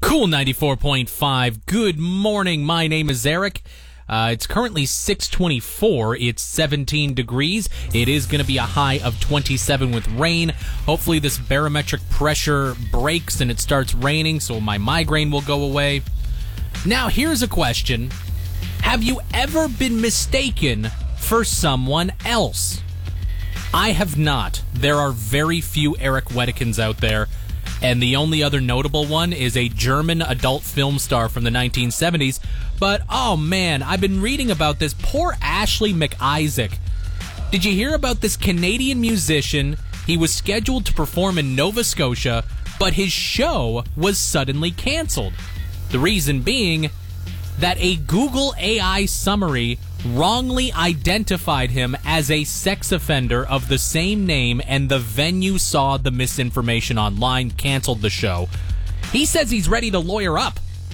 Cool 94.5. Good morning. My name is Eric. It's currently 6:24. It's 17 degrees. It is going to be a high of 27 with rain. Hopefully this barometric pressure breaks and it starts raining so my migraine will go away. Now, here's a question. Have you ever been mistaken for someone else? I have not. There are very few Eric Wedekins out there. And the only other notable one is a German adult film star from the 1970s. But, oh man, I've been reading about this. Poor Ashley McIsaac. Did you hear about this Canadian musician? He was scheduled to perform in Nova Scotia, but his show was suddenly canceled. The reason being that a Google AI summary wrongly identified him as a sex offender of the same name, and the venue saw the misinformation online, canceled the show. He says he's ready to lawyer up.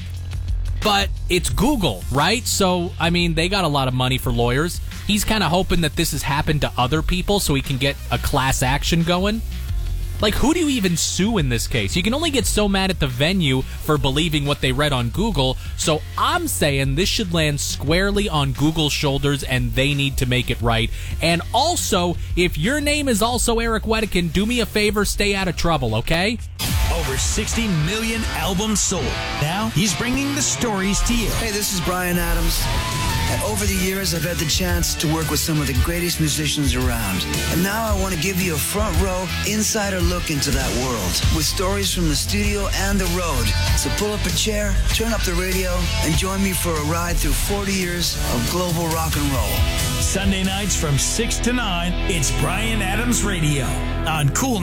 But it's Google, right? So, I mean, they got a lot of money for lawyers. He's kind of hoping that this has happened to other people so he can get a class action going. Like, who do you even sue in this case? You can only get so mad at the venue for believing what they read on Google, so I'm saying this should land squarely on Google's shoulders, and they need to make it right. And also, if your name is also Eric Wedekin, do me a favor, stay out of trouble, okay? Over 60 million albums sold. Now, he's bringing the stories to you. Hey, this is Bryan Adams. And over the years, I've had the chance to work with some of the greatest musicians around. And now I want to give you a front row, insider look into that world with stories from the studio and the road. So pull up a chair, turn up the radio, and join me for a ride through 40 years of global rock and roll. Sunday nights from 6 to 9, it's Bryan Adams Radio on Cool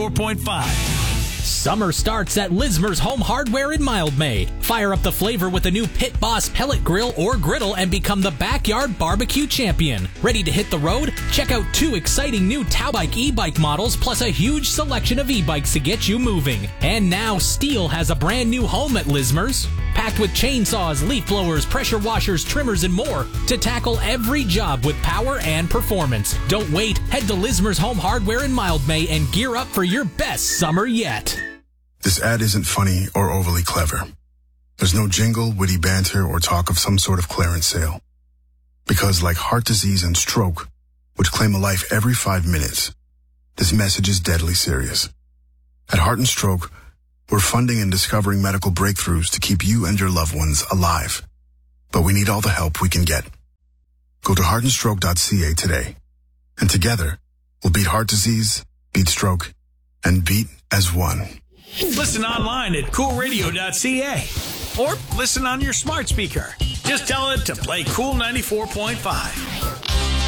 94.5. Summer starts at Lismer's Home Hardware in Mildmay. Fire up the flavor with the new Pit Boss pellet grill or griddle and become the backyard barbecue champion. Ready to hit the road? Check out 2 exciting new Towbike e-bike models plus a huge selection of e-bikes to get you moving. And now Stihl has a brand new home at Lismer's, packed with chainsaws, leaf blowers, pressure washers, trimmers, and more to tackle every job with power and performance. Don't wait. Head to Lismer's Home Hardware in Mildmay and gear up for your best summer yet. This ad isn't funny or overly clever. There's no jingle, witty banter, or talk of some sort of clearance sale. Because like heart disease and stroke, which claim a life every 5 minutes, this message is deadly serious. At Heart and Stroke, we're funding and discovering medical breakthroughs to keep you and your loved ones alive. But we need all the help we can get. Go to heartandstroke.ca today. And together, we'll beat heart disease, beat stroke, and beat as one. Listen online at coolradio.ca or listen on your smart speaker. Just tell it to play Cool 94.5.